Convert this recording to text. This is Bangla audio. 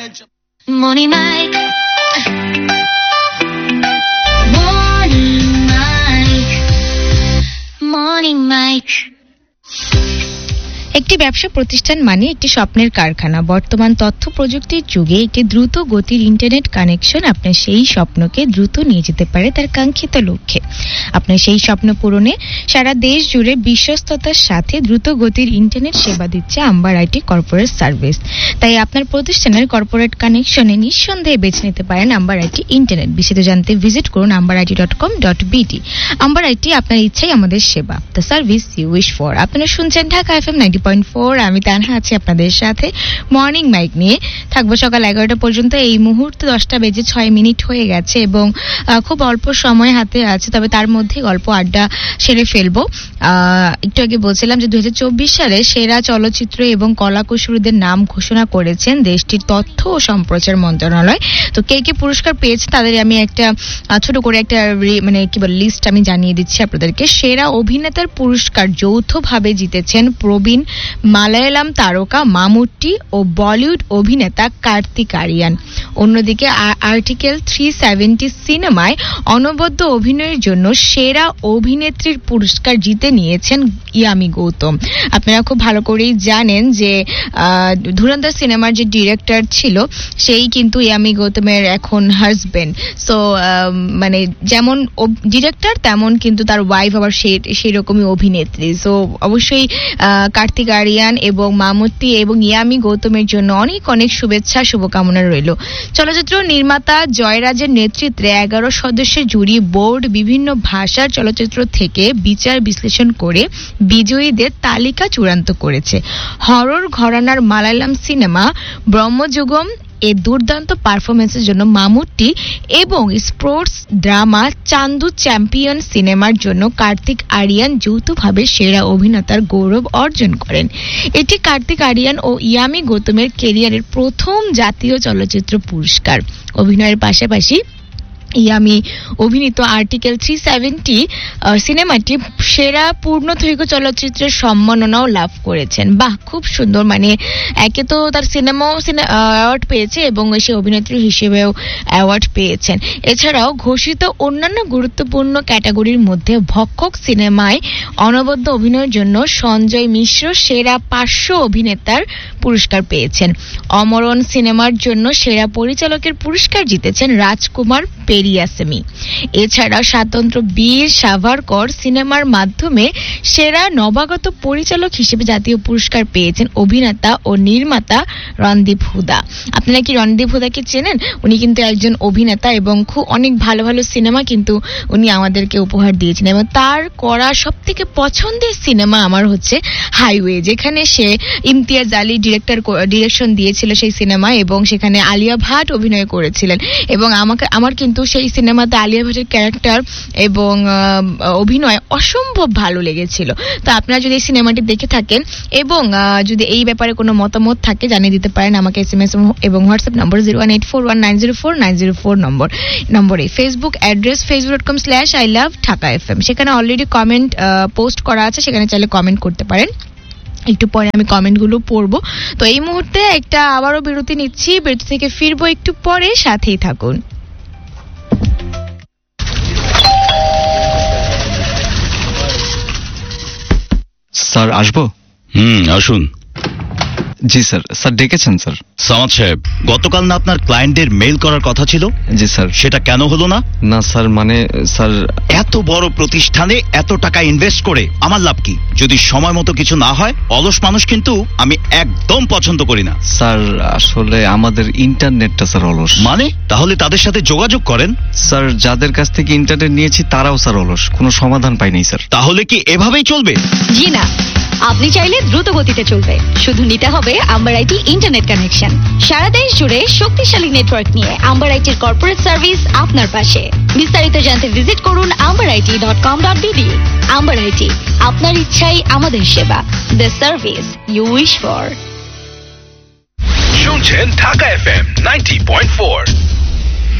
Morning Mike. Morning Mike. Morning Mike. একটি ব্যবসা প্রতিষ্ঠান মানে একটি স্বপ্নের কারখানা। বর্তমান তথ্য প্রযুক্তির যুগে একটি দ্রুত গতির ইন্টারনেট কানেকশন আপনার সেই স্বপ্নকে দ্রুত নিয়ে যেতে পারে তার কাঙ্ক্ষিত লক্ষ্যে। আপনার সেই স্বপ্ন পূরণে সারা দেশ জুড়ে বিশ্বস্ততার সাথে দ্রুত গতির ইন্টারনেট সেবা দিচ্ছে আম্বার আইটি কর্পোরেট সার্ভিস। তাই আপনার প্রতিষ্ঠানের কর্পোরেট কানেকশনে নিঃসন্দেহে বেছে নিতে পারেন আম্বার আইটি ইন্টারনেট। বিশদ জানতে ভিজিট করুন ambarit.com.bt। আম্বার আইটি, আপনার ইচ্ছাই আমাদের সেবা, the service you wish for. আপনারা শুনছেন ঢাকা FM 90.4। আমি তানহা আছি আপনাদের সাথে মর্নিং মাইক নিয়ে। থাকবো সকাল 11টা পর্যন্ত। এই মুহূর্তে 10টা বেজে 6 মিনিট হয়ে গেছে এবং খুব অল্প সময় হাতে আছে, তবে তার মধ্যে গল্প আড্ডা সেরে ফেলবো। একটু আগে বলছিলাম যে 2024 সালে সেরা চলচ্চিত্র এবং কলাকুশলীদের নাম ঘোষণা করেছেন দেশটির তথ্য ও সম্প্রচার মন্ত্রণালয়। তো কে কে পুরস্কার পেয়েছে তাদের আমি একটা ছোট করে একটা লিস্ট আমি জানিয়ে দিচ্ছি আপনাদেরকে। সেরা অভিনেতার পুরস্কার যৌথভাবে জিতেছেন প্রবীণ মালায়ালাম তারকা মামুট্টি ও বলিউড অভিনেতা কার্তিক আরিয়ান। অন্যদিকে আর্টিকেল 370 সিনেমায় অনবদ্য অভিনয়ের জন্য সেরা অভিনেত্রীর পুরস্কার জিতে নিয়েছেন ইয়ামি গৌতম। আপনারা খুব ভালো করেই জানেন যে ধুরন্ধর সিনেমার যে ডিরেক্টর ছিল সেই কিন্তু ইয়ামি গৌতমের এখন হাজবেন্ড। সো মানে যেমন ডিরেক্টর তেমন কিন্তু তার ওয়াইফ আবার সেই রকমই অভিনেত্রী। সো অবশ্যই কার্তিক আরিয়ান এবং মামুট্টি এবং ইয়ামি গৌতমের জন্য অনেক অনেক শুভেচ্ছা, শুভকামনা রইল। চলচ্চিত্র নির্মাতা জয়রাজের নেতৃত্বে 11 সদস্যের জুরি বোর্ড বিভিন্ন ভাষার চলচ্চিত্র থেকে বিচার বিশ্লেষণ করে বিজয়ীদের তালিকা চূড়ান্ত করেছে। হরর ঘরানার মালায়ালাম সিনেমা ব্রহ্মযুগম এর দুর্দান্ত পারফরমেন্সের জন্য মামুট্টি এবং স্পোর্টস ড্রামা চান্দু চ্যাম্পিয়ন সিনেমার জন্য কার্তিক আরিয়ান যৌথভাবে সেরা অভিনেতার গৌরব অর্জন করেন। এটি কার্তিক আরিয়ান ও ইয়ামি গৌতমের ক্যারিয়ারের প্রথম জাতীয় চলচ্চিত্র পুরস্কার। অভিনয়ের পাশাপাশি ইয়ামি অভিনীত আর্টিকেল 370 সিনেমাটি সেরা পূর্ণদৈর্ঘ্য চলচ্চিত্রের সম্মাননাও লাভ করেছেন। বাহ, খুব সুন্দর। মানে একে তো তার সিনেমাও অ্যাওয়ার্ড পেয়েছে এবং সে অভিনেত্রী হিসেবেও অ্যাওয়ার্ড পেয়েছেন। এছাড়াও ঘোষিত অন্যান্য গুরুত্বপূর্ণ ক্যাটাগরির মধ্যে ভক্ষক সিনেমায় অনবদ্য অভিনয়ের জন্য সঞ্জয় মিশ্র সেরা পার্শ্ব অভিনেতার পুরস্কার পেয়েছেন। অমরণ সিনেমার জন্য সেরা পরিচালকের পুরস্কার জিতেছেন রাজকুমার পেরিয়াসেমি। এছাড়া স্বাতন্ত্র বীর সাভারকর সিনেমার মাধ্যমে সেরা নবাগত পরিচালক হিসেবে জাতীয় পুরস্কার পেয়েছেন অভিনেতা ও নির্মাতা রণদীপ হুদা। আপনারা কি রণদীপ হুদাকে চেনেন? উনি কিন্তু একজন অভিনেতা এবং খুব অনেক ভালো ভালো সিনেমা কিন্তু উনি আমাদেরকে উপহার দিয়েছেন। এবং তার করা সবথেকে পছন্দের সিনেমা আমার হচ্ছে হাইওয়ে, যেখানে সে ইমতিয়াজ আলী ডিরেকশন দিয়েছিল সেই সিনেমা এবং সেখানে আলিয়া ভাট অভিনয় করেছিলেন। এবং আমার কিন্তু সেই সিনেমাতে আলিয়া ভাটের ক্যারেক্টার এবং অভিনয় অসম্ভব ভালো লেগেছিল। তো আপনারা যদি এই সিনেমাটি দেখে থাকেন এবং যদি এই ব্যাপারে কোনো মতামত থাকে জানিয়ে দিতে পারেন আমাকে SMS এবং হোয়াটসঅ্যাপ নম্বর 01841904904 নম্বরে। Facebook address facebook.com/ilovethakafm। সেখানে অলরেডি কমেন্ট পোস্ট করা আছে, সেখানে চাইলে কমেন্ট করতে পারেন। একটু পরে আমি কমেন্টগুলো পড়বো। তো এই মুহূর্তে একটা আবারও বিরতি নিচ্ছি, বিরতি থেকে ফিরবো একটু পরে, সাথেই থাকুন। স্যার আসবো? আসুন। জি স্যার। স্যার ডেকেছেন স্যার? সামাদ সাহেব, গতকাল না আপনার ক্লায়েন্টদের মেইল করার কথা ছিল? জি স্যার। সেটা কেন হলো না? না স্যার, মানে স্যার এত বড় প্রতিষ্ঠানে এত টাকা ইনভেস্ট করে আমার লাভ কি? যদি সময় মতো কিছু না হয়, অলস মানুষ কিন্তু আমি একদম পছন্দ করি না। স্যার আসলে আমাদের ইন্টারনেটটা স্যার অলস। মানে? তাহলে তাদের সাথে যোগাযোগ করেন। স্যার যাদের কাছ থেকে ইন্টারনেট নিয়েছি তারাও স্যার অলস, কোনো সমাধান পাইনি স্যার। তাহলে কি এভাবেই চলবে? জি না, আপনি চাইলে দ্রুত গতিতে চলবে, শুধু নিতে হবে আম্বার আইটি ইন্টারনেট কানেকশন। সারা দেশ জুড়ে শক্তিশালী নেটওয়ার্ক নিয়ে আম্বার আইটির কর্পোরেট সার্ভিস আপনার পাশে। বিস্তারিত জানতে ভিজিট করুন ambarit.com.bt। আম্বার আইটি, আপনার ইচ্ছাই আমাদের সেবা, the service you wish for. শুনছেন ঢাকা FM 90.4।